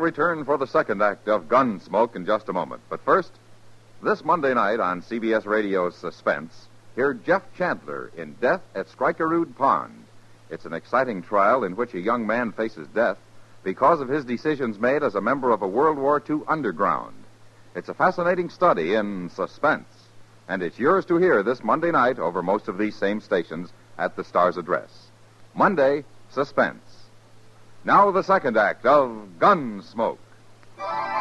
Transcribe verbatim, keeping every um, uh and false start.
return for the second act of Gunsmoke in just a moment. But first, this Monday night on C B S Radio's Suspense, hear Jeff Chandler in Death at Skrikerud Pond. It's an exciting trial in which a young man faces death because of his decisions made as a member of a World War Two underground. It's a fascinating study in suspense, and it's yours to hear this Monday night over most of these same stations at the Star's address. Monday, Suspense. Now the second act of Gunsmoke.